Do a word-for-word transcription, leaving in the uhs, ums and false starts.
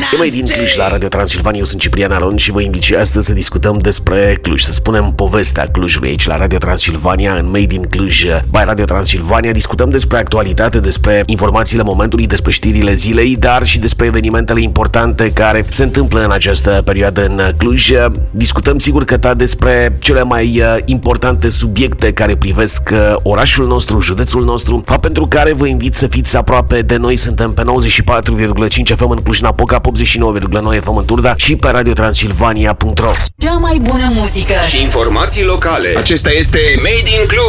E mai din Cluj la Radio Transilvania, eu sunt Ciprian Aron și vă invit și astăzi să discutăm despre Cluj, să spunem povestea Clujului aici la Radio Transilvania, în Made in Cluj by Radio Transilvania. Discutăm despre actualitate, despre informațiile momentului, despre știrile zilei, dar și despre evenimentele importante care se întâmplă în această perioadă în Cluj. Discutăm sigur că ta despre cele mai importante subiecte care privesc orașul nostru, județul nostru, fapt pentru care vă invit să fiți aproape de noi. Suntem pe nouăzeci și patru virgulă cinci F M în Cluj-Napoca, optzeci și nouă virgulă nouă F M în Turda și pe radio transilvania punct ro. Cea mai bună muzică și informații locale. Acesta este Made in Cluj.